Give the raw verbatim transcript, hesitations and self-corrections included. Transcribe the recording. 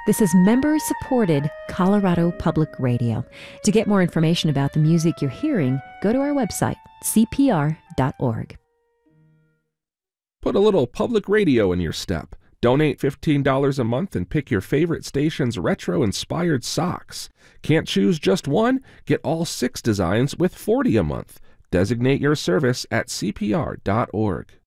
This is member-supported Colorado Public Radio. To get more information about the music you're hearing, go to our website, c p r dot org. Put a little public radio in your step. Donate fifteen dollars a month and pick your favorite station's retro-inspired socks. Can't choose just one? Get all six designs with forty dollars a month. Designate your service at c p r dot org.